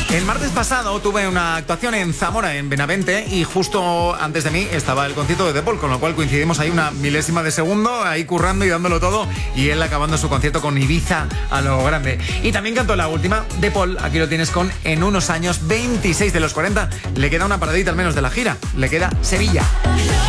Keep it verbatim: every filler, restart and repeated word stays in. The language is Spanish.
El martes pasado tuve una actuación en Zamora, en Benavente, y justo antes de mí estaba el concierto de The Paul, con lo cual coincidimos ahí una milésima de segundo, ahí currando y dándolo todo, y él acabando su concierto con Ibiza a lo grande. Y también cantó la última, The Paul, aquí lo tienes con En unos años, veintiséis de los cuarenta, le queda una paradita al menos de la gira, le queda Sevilla.